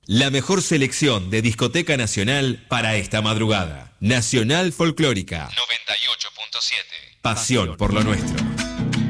La mejor selección de discoteca nacional para esta madrugada. Nacional Folclórica 98.7. Pasión por lo nuestro.